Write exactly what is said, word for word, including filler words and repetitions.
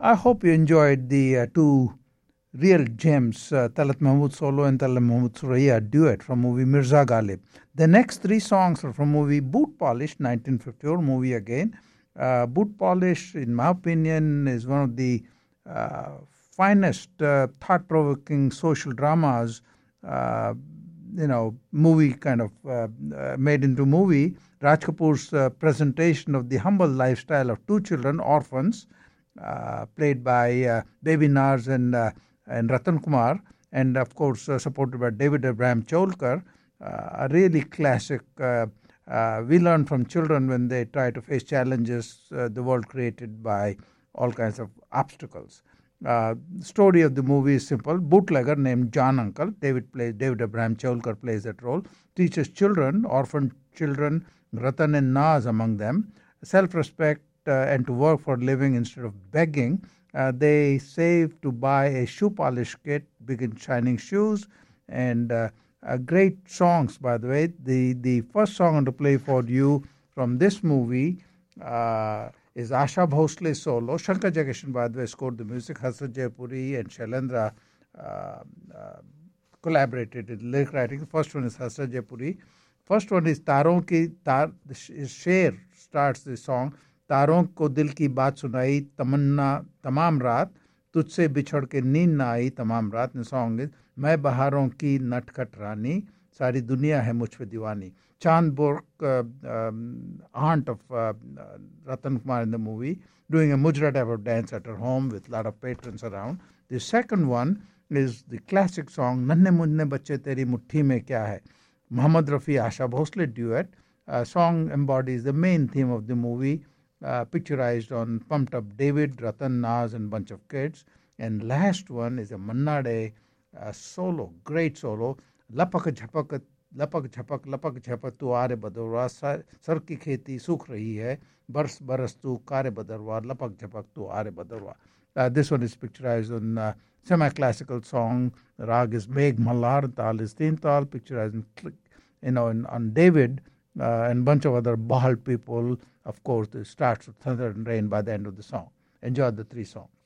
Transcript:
I hope you enjoyed the uh, two real gems, uh, Talat Mahmood solo and Talat Mahmood Suraiya duet from movie Mirza Ghalib. The next three songs are from movie Boot Polish, nineteen fifty-four movie again. Uh, Boot Polish, in my opinion, is one of the uh, finest uh, thought-provoking social dramas, uh, you know, movie kind of uh, uh, made into movie. Raj Kapoor's uh, presentation of the humble lifestyle of two children, orphans, uh, played by uh, Baby Naz and uh, and Ratan Kumar, and of course uh, supported by David Abraham Cholkar, uh, a really classic. Uh, uh, we learn from children when they try to face challenges uh, the world created by all kinds of obstacles. Uh, the story of the movie is simple. Bootlegger named John Uncle, David plays David Abraham Cholkar plays that role, teaches children, orphan children, Ratan and Naz among them, self-respect uh, and to work for a living instead of begging. Uh, they save to buy a shoe polish kit, begin shining shoes, and uh, uh, great songs, by the way. The, the first song I want to play for you from this movie uh, is Asha Bhosle solo. Shankar Jaikishan, by the way, scored the music. Hasrat Jaipuri and Shailendra uh, uh, collaborated in lyric writing. The first one is Hasrat Jaipuri. First one is Taron ki tar, the Sher starts the song. तारों को दिल की बात सुनाई तमन्ना तमाम रात तुझसे बिछड़ के नींद ना आई तमाम रात. The song is मैं बहारों की नटखट रानी सारी दुनिया है मुझ पे दीवानी. Chand Burke, uh, um, aunt of uh, Ratan Kumar in the movie, doing a mujra type of dance at her home with a lot of patrons around. The second one is the classic song नन्हे मुन्ने बच्चे तेरी मुट्ठी में क्या है. Muhammad Rafi Asha Bhosle duet. A song embodies the main theme of the movie, Uh, picturized on Pumped Up David, Ratan, Naz, and bunch of kids. And last one is a Manna Day uh, solo, great solo. Lapak jhapak, lapak jhapak, lapak jhapak, tu aare badorwa, sar ki kheti sukh rahi hai, bars baras tu kare badarwa, lapak jhapak, tu aare badorwa. Uh, this one is picturized on uh, semi-classical song. Rag is Megh Malhar, Tal is Teen Tal, picturized in, you know, in, on David uh, and bunch of other Bahal people. Of course, it starts with thunder and rain by the end of the song. Enjoy the three songs.